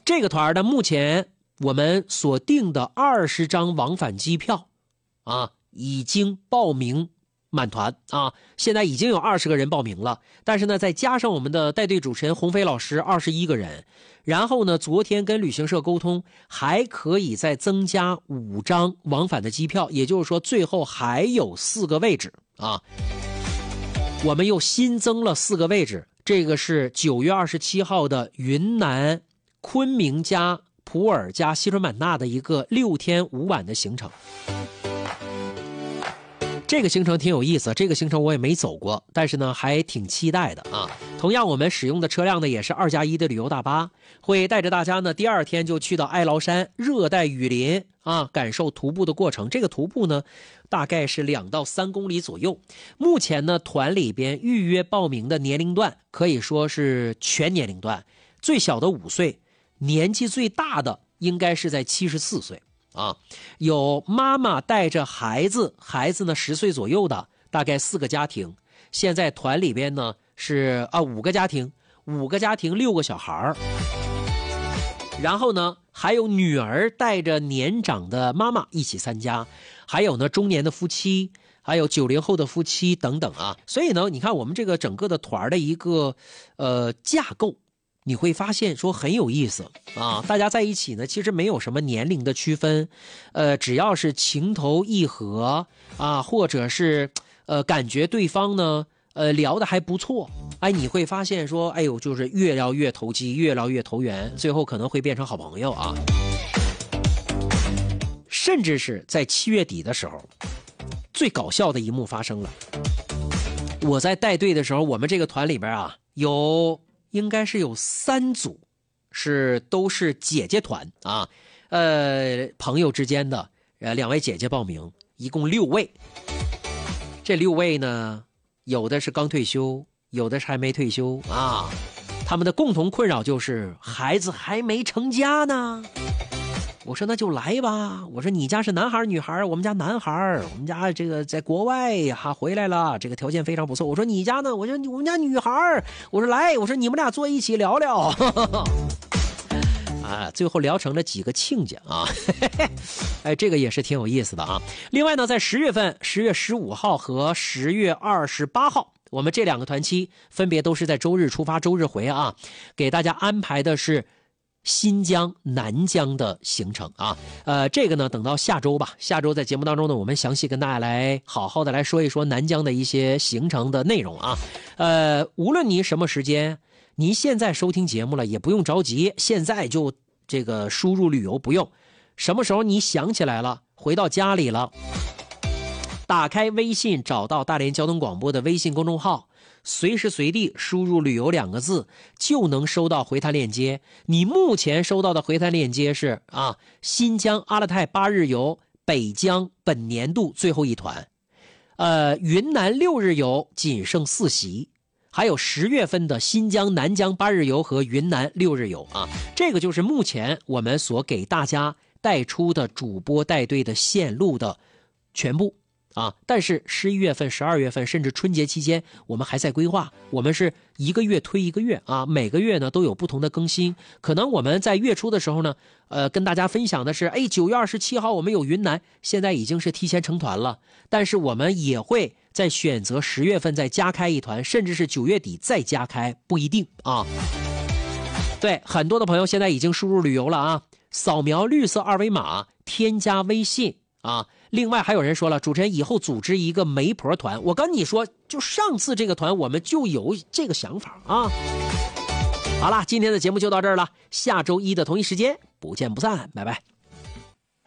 这个团呢，目前我们所订的20张往返机票啊，已经报名满团啊，现在已经有20个人报名了，但是呢，再加上我们的带队主持人鸿飞老师21个人，然后呢，昨天跟旅行社沟通，还可以再增加5张往返的机票，也就是说，最后还有4个位置啊。我们又新增了4个位置，这个是9月27号的云南昆明加普洱加西双版纳的一个6天5晚的行程。这个行程挺有意思，这个行程我也没走过，但是呢还挺期待的啊。同样我们使用的车辆呢也是2+1的旅游大巴，会带着大家呢第2天就去到哀牢山热带雨林啊，感受徒步的过程。这个徒步呢大概是2到3公里左右。目前呢团里边预约报名的年龄段可以说是全年龄段，最小的5岁，年纪最大的应该是在74岁。啊，有妈妈带着孩子，孩子呢10岁左右的，大概4个家庭。现在团里边呢是5个家庭，5个家庭6个小孩。然后呢还有女儿带着年长的妈妈一起参加，还有呢中年的夫妻，还有90后的夫妻等等啊。所以呢你看我们这个整个的团的一个架构，你会发现说很有意思啊！大家在一起呢，其实没有什么年龄的区分，只要是情投意合啊，或者是感觉对方呢聊得还不错，哎，你会发现说，哎呦，就是越聊越投机，越聊越投缘，最后可能会变成好朋友啊！甚至是在7月底的时候，最搞笑的一幕发生了。我在带队的时候，我们这个团里边啊应该是有3组都是姐姐团啊，朋友之间的2位姐姐报名，一共6位。这6位呢，有的是刚退休，有的是还没退休啊。他们的共同困扰就是孩子还没成家呢。我说那就来吧，我说你家是男孩女孩？我们家男孩，我们家这个在国外哈回来了，这个条件非常不错。我说你家呢？我说我们家女孩。我说来，我说你们俩坐一起聊聊。啊，最后聊成了几个亲家啊，哎，这个也是挺有意思的啊。另外呢，在10月份，10月15号和10月28号，我们这2个团期分别都是在周日出发，周日回啊，给大家安排的是新疆、南疆的行程啊，这个呢，等到下周吧。下周在节目当中呢，我们详细跟大家来好好的来说一说南疆的一些行程的内容啊。无论您什么时间，您现在收听节目了也不用着急，现在就这个输入旅游不用，什么时候你想起来了，回到家里了，打开微信，找到大连交通广播的微信公众号。随时随地输入旅游2个字就能收到回弹链接。你目前收到的回弹链接是新疆阿勒泰8日游北疆本年度最后一团，云南6日游仅剩4席，还有10月份的新疆南疆8日游和云南6日游啊。这个就是目前我们所给大家带出的主播带队的线路的全部啊，但是11月份、12月份，甚至春节期间，我们还在规划。我们是1个月推1个月啊，每个月呢都有不同的更新。可能我们在月初的时候呢，跟大家分享的是，9月27号我们有云南，现在已经是提前成团了。但是我们也会在选择10月份再加开一团，甚至是9月底再加开，不一定啊。对，很多的朋友现在已经输入旅游了啊，扫描绿色2维码，添加微信啊。另外还有人说了，主持人以后组织一个媒婆团，我跟你说，就上次这个团我们就有这个想法啊。好了，今天的节目就到这儿了，下周一的同一时间不见不散，拜拜。